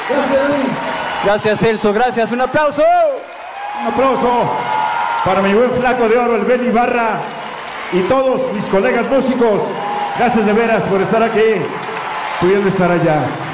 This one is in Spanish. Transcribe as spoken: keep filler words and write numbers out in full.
Gracias, Dani. Gracias, Celso, gracias. Un aplauso. Un aplauso para mi buen flaco de oro, el Ben Ibarra, y todos mis colegas músicos. Gracias de veras por estar aquí, pudiendo estar allá.